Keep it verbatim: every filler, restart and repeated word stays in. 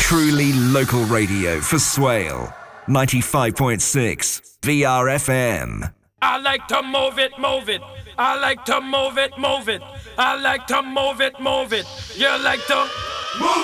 Truly local radio for Swale. ninety-five point six V R F M. I like to move it, move it. I like to move it, move it. I like to move it, move it. You like to move